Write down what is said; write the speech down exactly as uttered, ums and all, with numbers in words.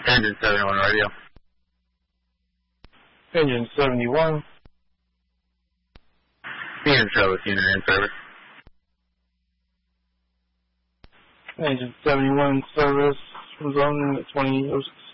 Engine seventy-one radio. Engine seventy-one. Be in service, unit in service. Engine seventy-one service, was on at twenty oh six.